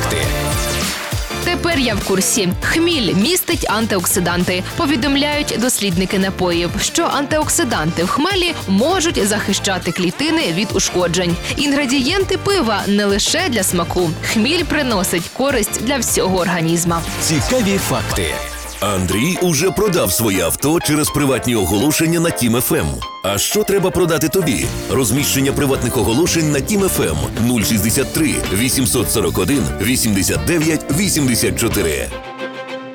факти. Тепер я в курсі. Хміль містить антиоксиданти. Повідомляють дослідники напоїв, що антиоксиданти в хмелі можуть захищати клітини від ушкоджень. Інгредієнти пива не лише для смаку. Хміль приносить користь для всього організма. Цікаві факти. Андрій уже продав своє авто через приватні оголошення на Тім ФМ. А що треба продати тобі? Розміщення приватних оголошень на Тім ФМ 063 841 89 84.